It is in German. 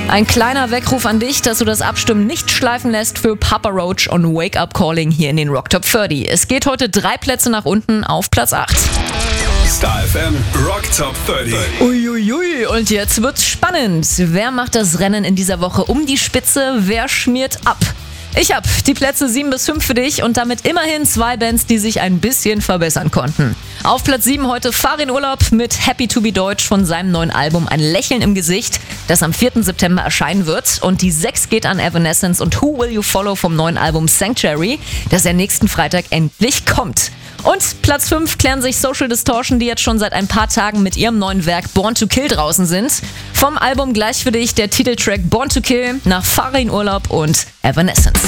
Ein kleiner Weckruf an dich, dass du das Abstimmen nicht schleifen lässt für Papa Roach und Wake Up Calling hier in den Rock Top 30. Es geht heute 3 Plätze nach unten auf Platz 8. Star FM Rock Top 30. Uiuiui, und jetzt wird's spannend. Wer macht das Rennen in dieser Woche um die Spitze? Wer schmiert ab? Ich hab die Plätze 7 bis 5 für dich und damit immerhin 2 Bands, die sich ein bisschen verbessern konnten. Auf Platz 7 heute Farin Urlaub mit Happy to be Deutsch von seinem neuen Album Ein Lächeln im Gesicht, das am 4. September erscheinen wird. Und die 6 geht an Evanescence und Who Will You Follow vom neuen Album Sanctuary, das ja nächsten Freitag endlich kommt. Und Platz 5 klären sich Social Distortion, die jetzt schon seit ein paar Tagen mit ihrem neuen Werk Born to Kill draußen sind. Vom Album gleich für dich der Titeltrack Born to Kill nach Farin Urlaub und Evanescence.